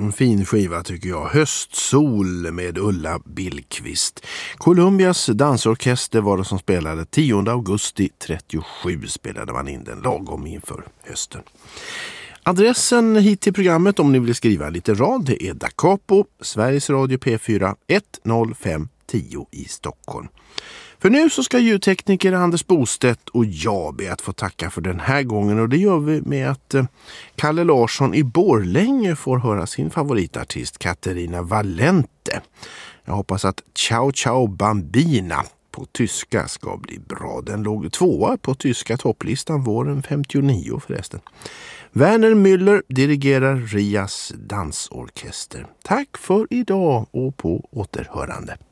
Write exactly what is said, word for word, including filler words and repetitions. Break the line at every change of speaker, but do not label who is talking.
en fin skiva tycker jag. Höstsol med Ulla Billqvist. Columbias dansorkester var det som spelade. tionde augusti trettiosju spelade man in den lagom inför hösten. Adressen hit till programmet om ni vill skriva lite rad, det är Da Capo, Sveriges Radio P fyra, ett noll fem tio i Stockholm. För nu så ska ljudtekniker Anders Bostedt och jag be att få tacka för den här gången, och det gör vi med att eh, Kalle Larsson i Borlänge får höra sin favoritartist Katarina Valente. Jag hoppas att Ciao Ciao Bambina på tyska ska bli bra. Den låg tvåa på tyska topplistan våren femtionio förresten. Werner Müller dirigerar Rias dansorkester. Tack för idag och på återhörande.